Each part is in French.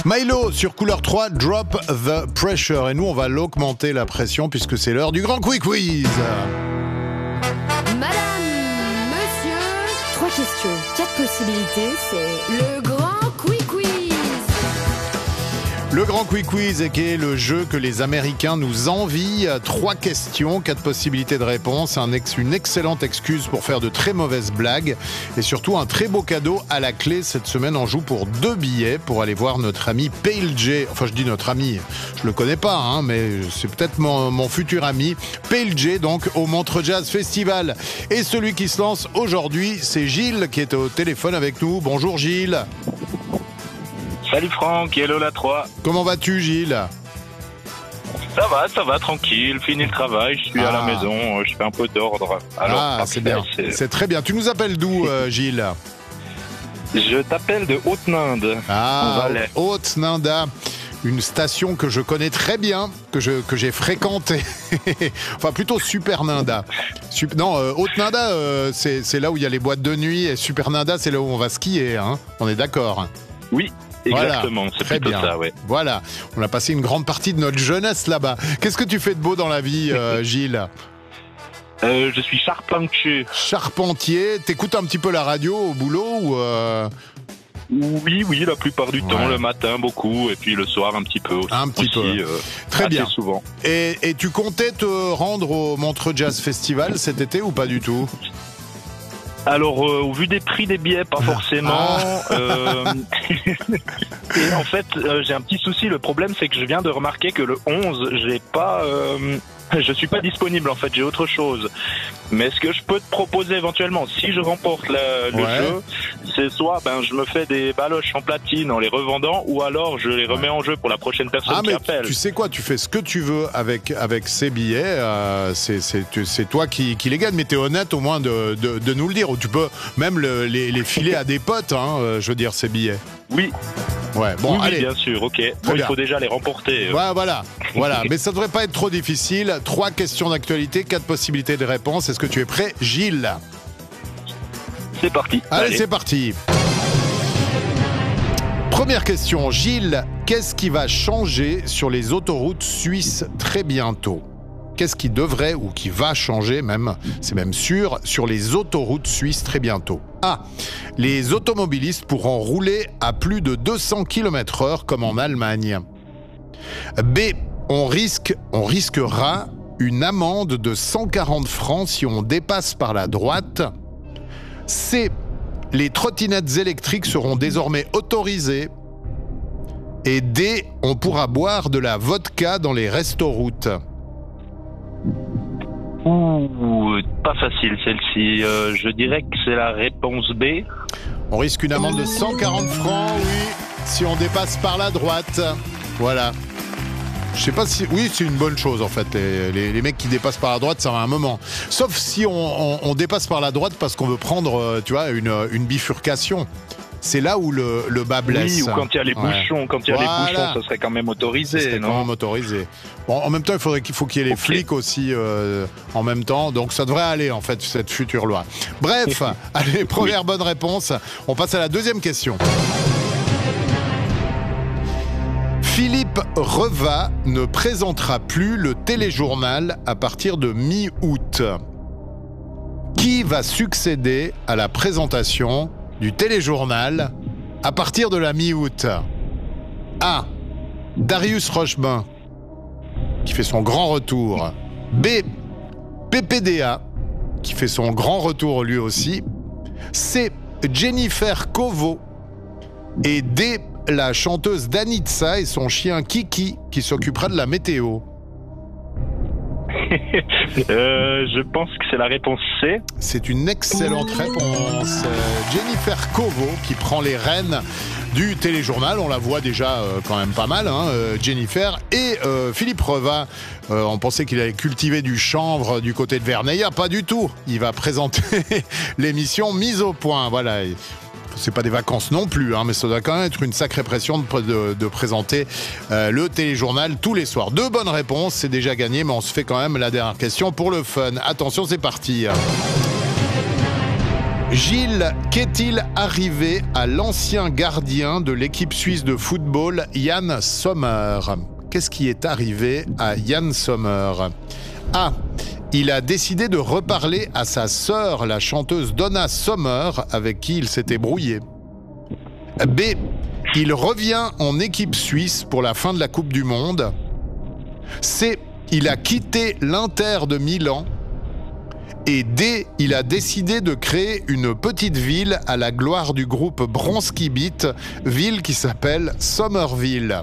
Milo sur Couleur 3, Drop the Pressure. Et nous, on va l'augmenter la pression puisque c'est l'heure du grand Quick Quiz. Madame, monsieur, 3 questions, 4 possibilités, c'est le grand Quick Quiz. Le grand Quick Quiz qui est le jeu que les Américains nous envient. 3 questions, 4 possibilités de réponse, une excellente excuse pour faire de très mauvaises blagues et surtout un très beau cadeau à la clé. Cette semaine, on joue pour 2 billets pour aller voir notre ami Pale J. Enfin, je dis notre ami, je le connais pas, mais c'est peut-être mon futur ami. Pale J, donc, au Montreux Jazz Festival. Et celui qui se lance aujourd'hui, c'est Gilles qui est au téléphone avec nous. Bonjour Gilles. Salut Franck, hello la 3. Comment vas-tu Gilles ? Ça va, tranquille, fini le travail, je suis à la maison, je fais un peu d'ordre. Alors, c'est bien, c'est très bien. Tu nous appelles d'où Gilles ? Je t'appelle de Haute-Ninde, en Valais. Haute-Ninde, une station que je connais très bien, que j'ai fréquentée. Enfin, plutôt Super Nanda. Haute Nanda, c'est là où il y a les boîtes de nuit, et Super Nanda, c'est là où on va skier, on est d'accord ? Oui. Exactement, voilà, c'est plutôt bien. Ça, ouais. Voilà, on a passé une grande partie de notre jeunesse là-bas. Qu'est-ce que tu fais de beau dans la vie, Gilles ? Je suis charpentier. Charpentier, t'écoutes un petit peu la radio au boulot ou Oui, la plupart du temps, le matin beaucoup, et puis le soir un petit peu aussi. Un petit peu. Très bien. Souvent. Et tu comptais te rendre au Montreux Jazz Festival cet été ou pas du tout ? Alors, au vu des prix des billets, pas forcément. Et en fait, j'ai un petit souci. Le problème, c'est que je viens de remarquer que le 11, je suis pas disponible. En fait, j'ai autre chose. Mais ce que je peux te proposer éventuellement, si je remporte le jeu, c'est soit je me fais des baloches en platine en les revendant, ou alors je les remets en jeu pour la prochaine personne qui appelle. Tu sais quoi, tu fais ce que tu veux avec ces billets. C'est toi qui les gagne. Mais t'es honnête au moins de nous le dire. Ou tu peux même les filer à des potes. Je veux dire ces billets. Oui. Ouais, bon, oui, allez. Bien sûr, ok. Il faut déjà les remporter. Ouais, voilà. Mais ça devrait pas être trop difficile. 3 questions d'actualité, 4 possibilités de réponse. Est-ce que tu es prêt, Gilles ? C'est parti. Allez, c'est parti. Première question, Gilles, qu'est-ce qui va changer sur les autoroutes suisses très bientôt ? Qu'est-ce qui devrait ou qui va changer, même, c'est même sûr, sur les autoroutes suisses très bientôt ? A. Les automobilistes pourront rouler à plus de 200 km/h comme en Allemagne. B. On risquera une amende de 140 francs si on dépasse par la droite. C. Les trottinettes électriques seront désormais autorisées. Et D. On pourra boire de la vodka dans les restoroutes. Pas facile celle-ci. Je dirais que c'est la réponse B. On risque une amende de 140 francs, oui, si on dépasse par la droite. Voilà. Je sais pas si... Oui, c'est une bonne chose, en fait. Les mecs qui dépassent par la droite, ça va un moment. Sauf si on dépasse par la droite parce qu'on veut prendre, tu vois, une bifurcation. C'est là où le bas blesse. Oui, ou quand il y a les bouchons. Quand il y a les bouchons, ça serait quand même autorisé, ça serait quand même autorisé. Bon, en même temps, il faut qu'il y ait les flics aussi en même temps. Donc, ça devrait aller, en fait, cette future loi. Bref, allez, première bonne réponse. On passe à la deuxième question. Philippe Reva ne présentera plus le téléjournal à partir de mi-août. Qui va succéder à la présentation du téléjournal à partir de la mi-août? A. Darius Rochebain, qui fait son grand retour. B. PPDA, qui fait son grand retour lui aussi. C. Jennifer Kovo. Et D. La chanteuse Danitza et son chien Kiki, qui s'occupera de la météo. Je pense que c'est la réponse C. C'est une excellente réponse. Jennifer Kovo qui prend les rênes du téléjournal. On la voit déjà quand même pas mal, Jennifer. Et Philippe Reva, on pensait qu'il allait cultiver du chanvre du côté de Verneilla. Pas du tout. Il va présenter l'émission Mise au point. Voilà. C'est pas des vacances non plus, mais ça doit quand même être une sacrée pression de présenter le téléjournal tous les soirs. 2 bonnes réponses, c'est déjà gagné, mais on se fait quand même la dernière question pour le fun. Attention, c'est parti. Gilles, qu'est-il arrivé à l'ancien gardien de l'équipe suisse de football, Yann Sommer? Qu'est-ce qui est arrivé à Yann Sommer? A. Il a décidé de reparler à sa sœur, la chanteuse Donna Sommer, avec qui il s'était brouillé. B. Il revient en équipe suisse pour la fin de la Coupe du Monde. C. Il a quitté l'Inter de Milan. Et D. Il a décidé de créer une petite ville à la gloire du groupe Bronski Beat, ville qui s'appelle Somerville.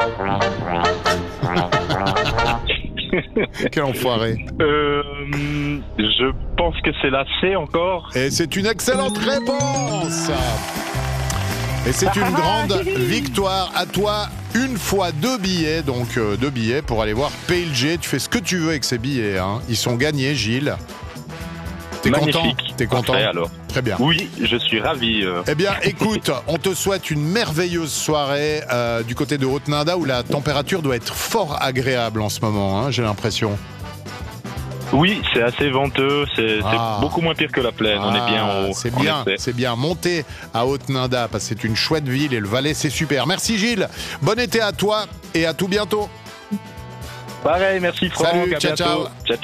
Quel enfoiré. Je pense que c'est la C encore. Et c'est une excellente réponse. Et c'est une grande victoire. À toi, 1 fois 2 billets, donc 2 billets pour aller voir PLG. Tu fais ce que tu veux avec ces billets, hein. Ils sont gagnés, Gilles. T'es content? T'es content? Parfait, alors. Très bien. Oui, je suis ravi. Eh bien, écoute, on te souhaite une merveilleuse soirée du côté de Haute-Nanda où la température doit être fort agréable en ce moment, hein, j'ai l'impression. Oui, c'est assez venteux, c'est beaucoup moins pire que la plaine, on est bien en haut. C'est bien, c'est bien. Montez à Haute-Nanda parce que c'est une chouette ville et le Valais, c'est super. Merci Gilles, bon été à toi et à tout bientôt. Pareil, merci Franck, Salut, à ciao, bientôt. ciao. Ciao, ciao.